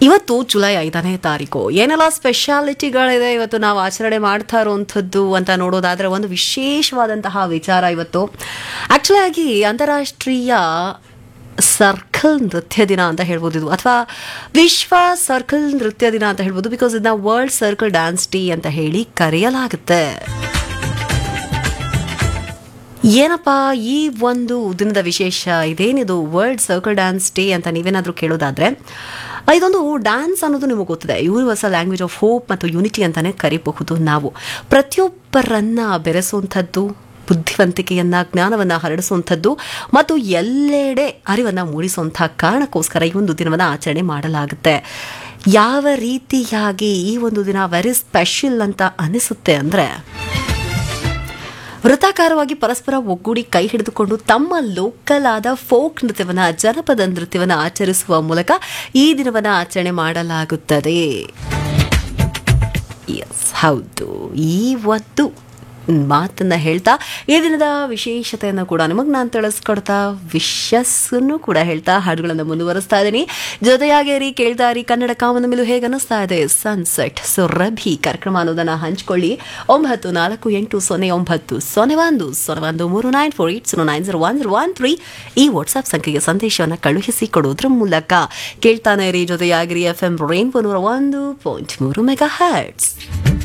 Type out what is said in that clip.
ಇವತ್ತು ಜುಲೈ 5ನೇ ತಾರೀಕು. ಏನೆಲ್ಲ ಸ್ಪೆಷಾಲಿಟಿಗಳಿದೆ ಇವತ್ತು ನಾವು ಆಚರಣೆ ಮಾಡ್ತಾ ಇರುವಂಥದ್ದು ಅಂತ ನೋಡೋದಾದ್ರೆ ಒಂದು ವಿಶೇಷವಾದಂತಹ ವಿಚಾರ ಇವತ್ತು. ಆಕ್ಚುಲಿ ಆಗಿ ಅಂತಾರಾಷ್ಟ್ರೀಯ ಸರ್ಕಲ್ ನೃತ್ಯ ದಿನ ಅಂತ ಹೇಳ್ಬೋದು ಇದು, ಅಥವಾ ವಿಶ್ವ ಸರ್ಕಲ್ ನೃತ್ಯ ದಿನ ಅಂತ ಹೇಳ್ಬೋದು. ಬಿಕಾಸ್ ಇದನ್ನ ವರ್ಲ್ಡ್ ಸರ್ಕಲ್ ಡ್ಯಾನ್ಸ್ ಡೇ ಅಂತ ಹೇಳಿ ಕರೆಯಲಾಗುತ್ತೆ. ಏನಪ್ಪ ಈ ಒಂದು ದಿನದ ವಿಶೇಷ, ಇದೇನಿದು ವರ್ಲ್ಡ್ ಸರ್ಕಲ್ ಡ್ಯಾನ್ಸ್ ಡೇ ಅಂತ ನೀವೇನಾದರೂ ಕೇಳೋದಾದ್ರೆ, ಇದೊಂದು ಡ್ಯಾನ್ಸ್ ಅನ್ನೋದು ನಿಮಗೆ ಗೊತ್ತಿದೆ, ಯೂನಿವರ್ಸಲ್ ಲ್ಯಾಂಗ್ವೇಜ್ ಆಫ್ ಹೋಪ್ ಮತ್ತು ಯೂನಿಟಿ ಅಂತಾನೆ ಕರಿಬಹುದು. ನಾವು ಪ್ರತಿಯೊಬ್ಬರನ್ನ ಬೆರೆಸುವಂಥದ್ದು, ಬುದ್ಧಿವಂತಿಕೆಯನ್ನ, ಜ್ಞಾನವನ್ನ ಹರಡಿಸುವಂಥದ್ದು ಮತ್ತು ಎಲ್ಲೆಡೆ ಅರಿವನ್ನ ಮೂಡಿಸುವಂಥ ಕಾರಣಕ್ಕೋಸ್ಕರ ಈ ಒಂದು ದಿನವನ್ನು ಆಚರಣೆ ಮಾಡಲಾಗುತ್ತೆ. ಯಾವ ರೀತಿಯಾಗಿ ಈ ಒಂದು ದಿನ ವೆರಿ ಸ್ಪೆಷಲ್ ಅಂತ ಅನಿಸುತ್ತೆ ಅಂದರೆ, ವೃತ್ತಾಕಾರವಾಗಿ ಪರಸ್ಪರ ಒಗ್ಗೂಡಿ ಕೈ ಹಿಡಿದುಕೊಂಡು ತಮ್ಮ ಲೋಕಲ್ ಆದ ಫೋಕ್ ನೃತ್ಯವನ್ನ, ಜನಪದ ನೃತ್ಯವನ್ನ ಆಚರಿಸುವ ಮೂಲಕ ಈ ದಿನವನ್ನ ಆಚರಣೆ ಮಾಡಲಾಗುತ್ತದೆ. ಎಸ್, ಹೌದು, ಈ ಒಂದು ಮಾತನ್ನ ಹೇಳ್ತಾ ಈ ದಿನದ ವಿಶೇಷತೆಯನ್ನು ಕೂಡ ನಿಮಗೆ ನಾನು ತಿಳಿಸ್ಕೊಡ್ತಾ, ವಿಶಸ್ಸನ್ನು ಕೂಡ ಹೇಳ್ತಾ ಹಾಡುಗಳನ್ನು ಮುಂದುವರಿಸ್ತಾ ಇದ್ದೀನಿ. ಜೊತೆಯಾಗಿ ಕೇಳ್ತಾ ಇರಿ ಕನ್ನಡ ಕಾಮನ ಮೇಲೂ. ಹೇಗೆ ಅನ್ನಿಸ್ತಾ ಇದೆ ಸನ್ಸೆಟ್ ಸುರಭಿ ಕಾರ್ಯಕ್ರಮ ಅನ್ನೋದನ್ನ ಹಂಚ್ಕೊಳ್ಳಿ. 94820901013948090113 ಈ ವಾಟ್ಸ್ಆಪ್ ಸಂಖ್ಯೆಗೆ ಸಂದೇಶವನ್ನು ಕಳುಹಿಸಿ ಕೊಡೋದ್ರ ಮೂಲಕ ಕೇಳ್ತಾನೆ ಇರಿ. ಜೊತೆಯಾಗಿರಿ FM ರೈನ್ಬೋ 101.3 ಮೆಗಾ ಹರ್ಟ್ಸ್.